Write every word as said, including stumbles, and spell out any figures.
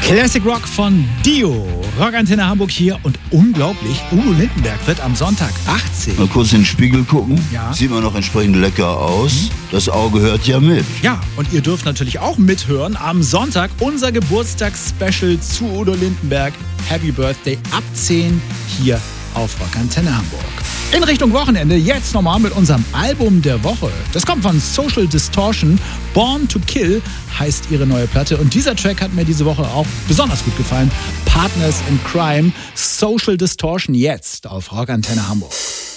Classic Rock von Dio. Rockantenne Hamburg hier und unglaublich, Udo Lindenberg wird am Sonntag achtzig. Mal kurz in den Spiegel gucken. Ja. Sieht man noch entsprechend lecker aus. Mhm. Das Auge hört ja mit. Ja, und ihr dürft natürlich auch mithören. Am Sonntag unser Geburtstagsspecial zu Udo Lindenberg. Happy Birthday ab zehn hier auf Rockantenne Hamburg. In Richtung Wochenende, jetzt nochmal mit unserem Album der Woche. Das kommt von Social Distortion. Born to Kill heißt ihre neue Platte. Und dieser Track hat mir diese Woche auch besonders gut gefallen. Partners in Crime, Social Distortion jetzt auf Rockantenne Hamburg.